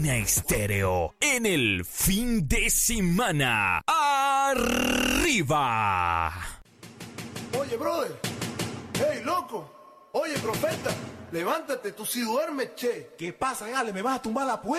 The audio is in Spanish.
Latina Estéreo en el fin de semana. ¡Arriba! Oye, brother. Hey, loco. Oye, profeta. Levántate, tú sí duermes, che. ¿Qué pasa, Gale? ¿Me vas a tumbar la puerta?